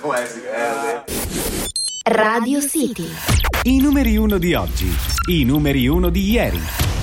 Radio City. I numeri 1 di oggi, i numeri 1 di ieri.